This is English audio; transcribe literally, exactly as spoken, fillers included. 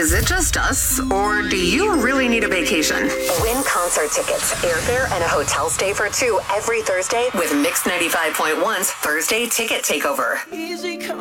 Is it just us, or do you really need a vacation? Win concert tickets, airfare, and a hotel stay for two every Thursday with Mix ninety-five point one's Thursday Ticket Takeover. Easy come.